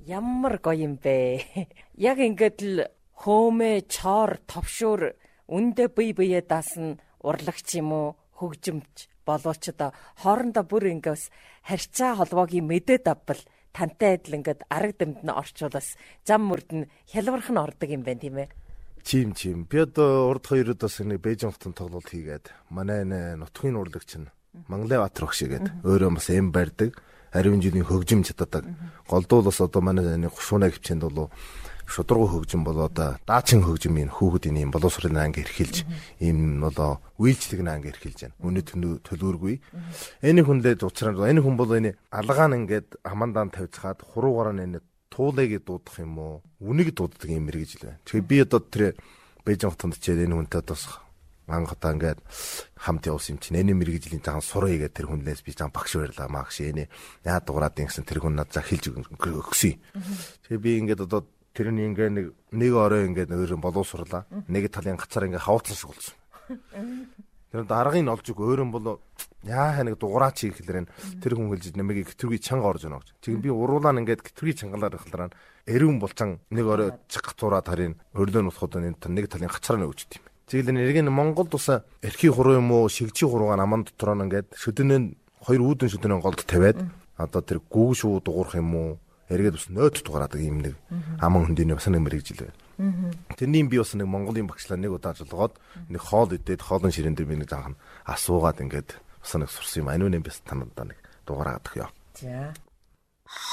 Ямар гоё юм бэ. Яг ингээд л хөөмэ, чор, товшуур үндэ бие бие даасна урлагч юм уу, хөгжимч болооч одоо хоорондоо бүр ингээс харьцаа холбоогийн мэдээд авбал тантай адил ингээд арга дамд нь орчуулаас зам мөрд нь хялбарх нь ордог юм байна тийм ээ. Чим. Би одоо урд 2 удаас нэг Бээжин хотод тоглолт хийгээд манай нутгийн урлагч нь Мангалайбаатар багш игээд өөрөө бас эм барьдаг. Ариун жилийн хөгжим чаддаг. Голдуул бас одоо манай гушууна гівчэнд болоо шудрагуу хөгжим болоо одоо даачин хөгжмийн хүүхдийн ийм боловсролын анги эрхэлж ийм болоо үйлчлэгний анги эрхэлж байна. Үнэ төлөөргүй. Энэ хүнлээд уцраа энэ хүн бол энэ алгаан ингээд амандаан тавьцгаад хуруугаар энэ туулайг дуудах юм уу? Үнийг дууддаг юм мэрэгжил байна. Тэгэхээр би одоо тэр Бээжин хотод чээд энэ хүнтэй бас ангата ингээд хамт явсан юм чинь энэ мэрэгжлийн жахан сурыг гэдэг тэр хүнлээс би жахан багш байрлаа маагш энэ яа дуурайд гэсэн тэр хүн надад хэлж өгсөн. Тэгээ би ингээд одоо тэрний ингээд нэг орой ингээд өөр боловсруулаа. Нэг талын гацаар ингээд хавуутлан шиг болсон. Тэр даргыг олж өг өөрөн бол яа нэг дуураач хийхлээр тэр хүн хэлж нэмийг гитэргүй чанга орж байна гэж. Тэгээ би уруулаа ингээд гитэргүй чангалаар ихлээр эрүүн булчан нэг орой цэгтуураад харин өрлөө нутхууд нэг талын гацаар нь өгчт юм. Тэгэл нэргийн Монголд ус эрхий хуруу юм уу шигчи хуруугаа наман дотроо ингээд шөдөнөө 2 үүдэн шөдөнөө голд тавиад одоо тэр гүүг шүү дуурах юм уу эргээд бас нөт дуурайдаг юм нэг аман хөндийн бас нэг мэрэгжил байна. Тэрний би бас нэг Монголын багшлаа нэг удаа жолгоод нэг хоол идээд хоолн ширээн дээр би нэг жаахан асуугаад ингээд бас нэг сурсан юм. Ануунын бас танадаа нэг дуурайгаадах ёо. За